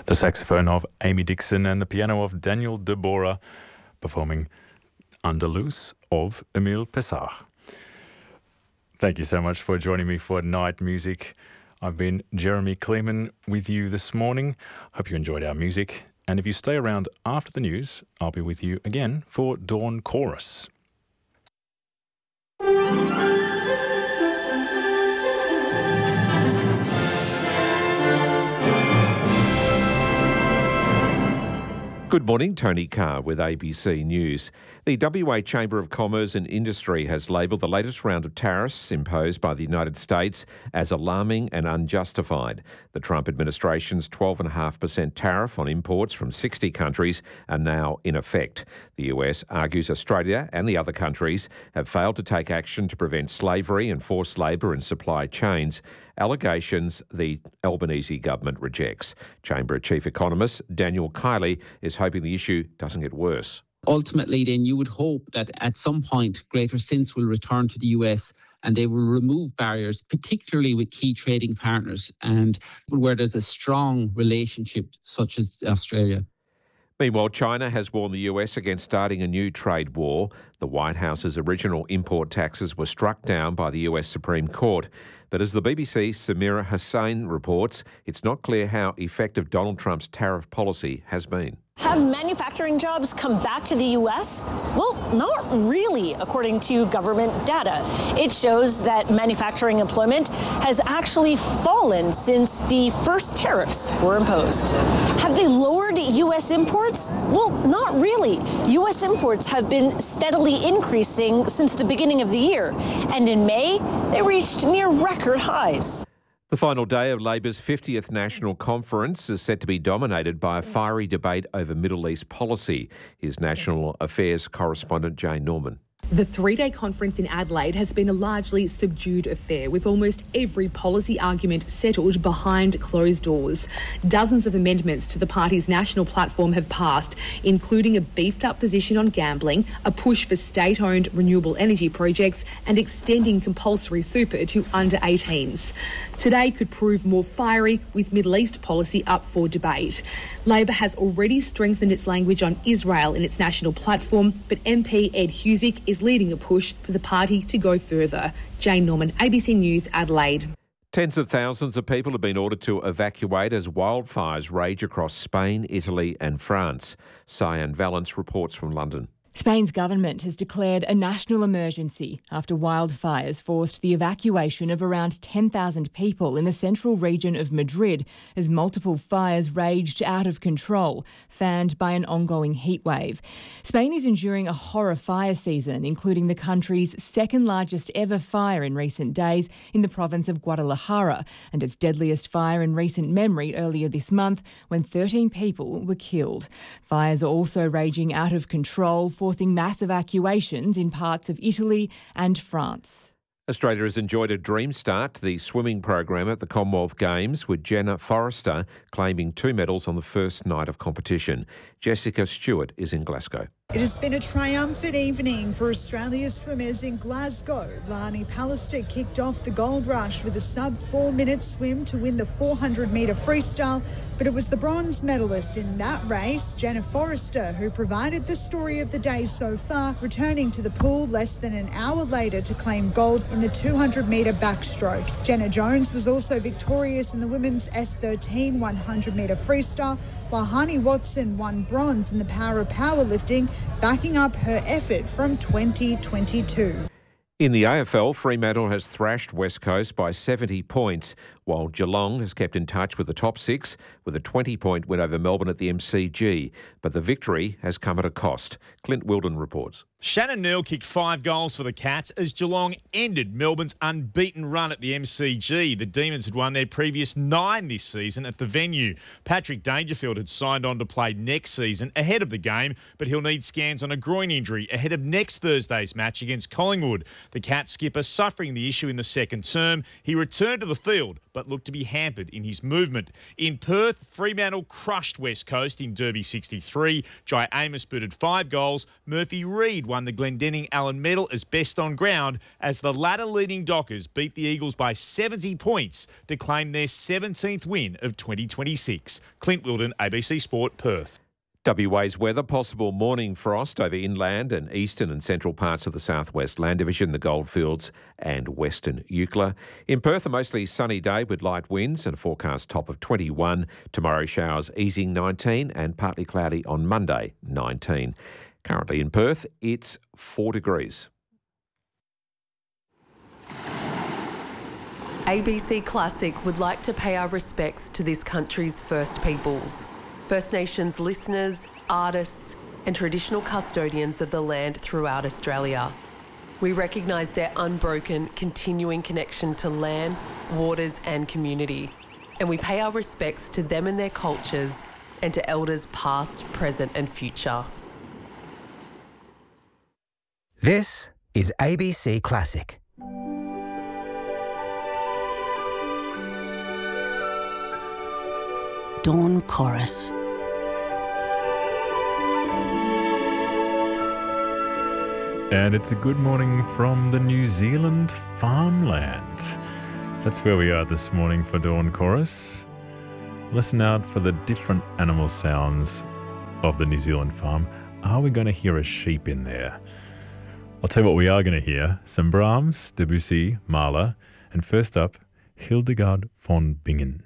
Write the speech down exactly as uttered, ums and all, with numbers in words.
The saxophone of Amy Dixon and the piano of Daniel Deborah performing Andalus of Emile Pessard. Thank you so much for joining me for Night Music. I've been Jeremy Kleeman with you this morning. Hope you enjoyed our music. And if you stay around after the news, I'll be with you again for Dawn Chorus. Good morning, Tony Carr with A B C News. The W A Chamber of Commerce and Industry has labelled the latest round of tariffs imposed by the United States as alarming and unjustified. The Trump administration's twelve point five percent tariff on imports from sixty countries are now in effect. The U S argues Australia and the other countries have failed to take action to prevent slavery and forced labour in supply chains, allegations the Albanese government rejects. Chamber Chief Economist Daniel Kiley is hoping the issue doesn't get worse. Ultimately, then, you would hope that at some point greater sense will return to the U S and they will remove barriers, particularly with key trading partners and where there's a strong relationship such as Australia. Meanwhile, China has warned the U S against starting a new trade war. The White House's original import taxes were struck down by the U S Supreme Court. But as the B B C's Samira Hussain reports, it's not clear how effective Donald Trump's tariff policy has been. Have manufacturing jobs come back to the U S? Well, not really, according to government data. It shows that manufacturing employment has actually fallen since the first tariffs were imposed. Have they lowered U S imports? Well, not really. U S imports have been steadily increasing since the beginning of the year, and in May, they reached near record highs. The final day of Labor's fiftieth National Conference is set to be dominated by a fiery debate over Middle East policy. Here's National Affairs correspondent Jane Norman. The three-day conference in Adelaide has been a largely subdued affair, with almost every policy argument settled behind closed doors. Dozens of amendments to the party's national platform have passed, including a beefed-up position on gambling, a push for state-owned renewable energy projects, and extending compulsory super to under eighteens. Today could prove more fiery, with Middle East policy up for debate. Labor has already strengthened its language on Israel in its national platform, but M P Ed Husic is leading a push for the party to go further. Jane Norman, A B C News, Adelaide. Tens of thousands of people have been ordered to evacuate as wildfires rage across Spain, Italy and France. Cyan Valence reports from London. Spain's government has declared a national emergency after wildfires forced the evacuation of around ten thousand people in the central region of Madrid as multiple fires raged out of control, fanned by an ongoing heatwave. Spain is enduring a horror fire season, including the country's second largest ever fire in recent days in the province of Guadalajara, and its deadliest fire in recent memory earlier this month when thirteen people were killed. Fires are also raging out of control, forcing mass evacuations in parts of Italy and France. Australia has enjoyed a dream start to the swimming program at the Commonwealth Games, with Jenna Forrester claiming two medals on the first night of competition. Jessica Stewart is in Glasgow. It has been a triumphant evening for Australia's swimmers in Glasgow. Lani Pallister kicked off the gold rush with a sub four-minute swim to win the four hundred metre freestyle, but it was the bronze medalist in that race, Jenna Forrester, who provided the story of the day so far, returning to the pool less than an hour later to claim gold in the two hundred metre backstroke. Jenna Jones was also victorious in the women's S thirteen one hundred metre freestyle, while Hani Watson won bronze in the power of powerlifting, backing up her effort from twenty twenty-two. In the A F L, Fremantle has thrashed West Coast by seventy points, while Geelong has kept in touch with the top six with a twenty-point win over Melbourne at the M C G. But the victory has come at a cost. Clint Wilden reports. Shannon Neal kicked five goals for the Cats as Geelong ended Melbourne's unbeaten run at the M C G. The Demons had won their previous nine this season at the venue. Patrick Dangerfield had signed on to play next season ahead of the game, but he'll need scans on a groin injury ahead of next Thursday's match against Collingwood. The Cats skipper suffering the issue in the second term. He returned to the field, but looked to be hampered in his movement. In Perth, Fremantle crushed West Coast in Derby sixty-three. Jai Amos booted five goals. Murphy Reid won the Glendenning Allen Medal as best on ground as the ladder-leading Dockers beat the Eagles by seventy points to claim their seventeenth win of twenty twenty-six. Clint Wilden, A B C Sport, Perth. W A's weather, possible morning frost over inland and eastern and central parts of the southwest land division, the Goldfields and western Eucla. In Perth, a mostly sunny day with light winds and a forecast top of twenty-one. Tomorrow, showers easing nineteen and partly cloudy on Monday, nineteen. Currently in Perth, it's four degrees. A B C Classic would like to pay our respects to this country's First Peoples, First Nations listeners, artists and traditional custodians of the land throughout Australia. We recognise their unbroken, continuing connection to land, waters and community, and we pay our respects to them and their cultures and to elders past, present and future. This is A B C Classic. Dawn Chorus. And it's a good morning from the New Zealand farmland. That's where we are this morning for Dawn Chorus. Listen out for the different animal sounds of the New Zealand farm. Are we going to hear a sheep in there? I'll tell you what we are going to hear. Some Brahms, Debussy, Mahler, and first up, Hildegard von Bingen.